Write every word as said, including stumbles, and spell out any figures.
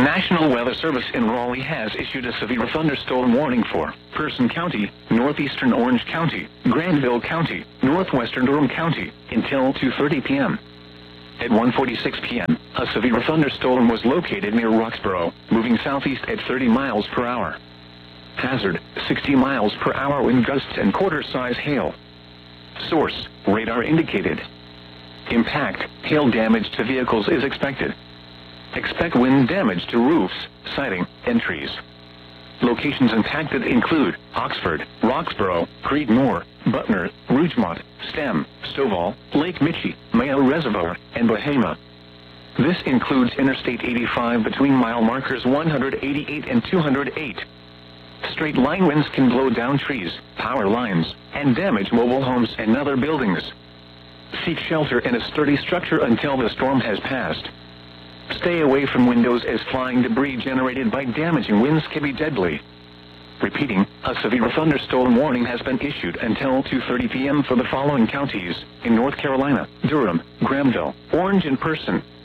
National Weather Service in Raleigh has issued a severe thunderstorm warning for Person County, northeastern Orange County, Granville County, northwestern Durham County, until two thirty p m At one forty-six p m, a severe thunderstorm was located near Roxborough, moving southeast at thirty miles per hour. Hazard, sixty miles per hour wind gusts and quarter-size hail. Source, radar indicated. Impact, hail damage to vehicles is expected. Expect wind damage to roofs, siding, and trees. Locations impacted include Oxford, Roxborough, Creedmoor, Butner, Rougemont, Stem, Stovall, Lake Michie, Mayo Reservoir, and Bahama. This includes Interstate eighty-five between mile markers one hundred eighty-eight and two hundred eight. Straight line winds can blow down trees, power lines, and damage mobile homes and other buildings. Seek shelter in a sturdy structure until the storm has passed. Stay away from windows as flying debris generated by damaging winds can be deadly. Repeating, a severe thunderstorm warning has been issued until two thirty p m for the following counties in North Carolina: Durham, Granville, Orange, and Person.